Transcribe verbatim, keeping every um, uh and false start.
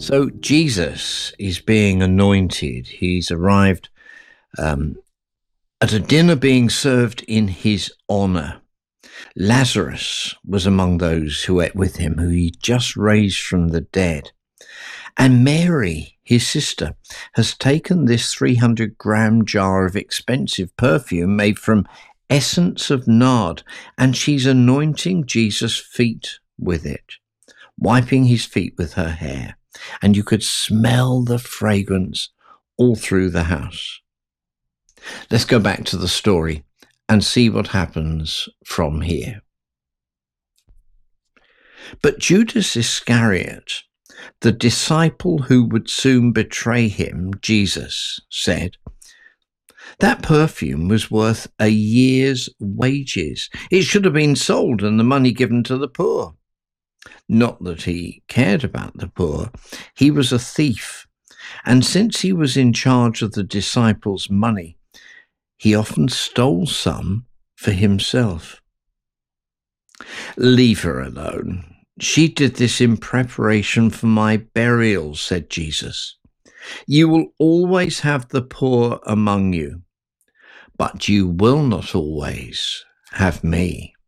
So Jesus is being anointed. He's arrived um, at a dinner being served in his honor. Lazarus was among those who ate with him, who he just raised from the dead. And Mary, his sister, has taken this three hundred gram jar of expensive perfume made from essence of nard, and she's anointing Jesus' feet with it, wiping his feet with her hair. And you could smell the fragrance all through the house. Let's go back to the story and see what happens from here. But Judas Iscariot, the disciple who would soon betray him, Jesus, said, "That perfume was worth a year's wages. It should have been sold and the money given to the poor." Not that he cared about the poor. He was a thief. And since he was in charge of the disciples' money, he often stole some for himself. "Leave her alone. She did this in preparation for my burial," said Jesus. "You will always have the poor among you, but you will not always have me."